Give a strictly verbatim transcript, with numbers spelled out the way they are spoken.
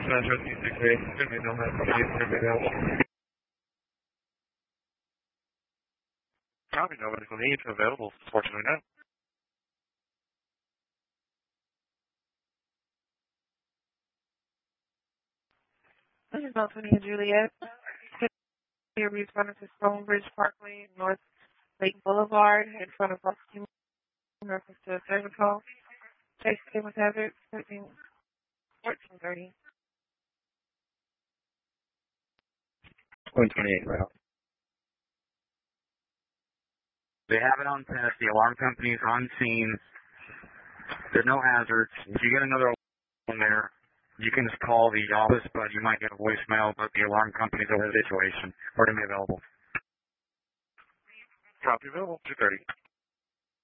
Metro C six eight, it's going to be no match, it's going to be available. Copy, no medical needs available, fortunately not. This is Anthony and Juliet. You're responding to Stonebridge Parkway, North Lake Boulevard, in front of Rocky, in reference to a service call. Chase Cable Hazard, expecting fourteen thirty. one twenty-eight route. They have it on test. The alarm company's on scene. There's no hazards. If you get another alarm there, you can just call the office, but you might get a voicemail, but the alarm company's over the situation. Or to be available. Copy available, two thirty.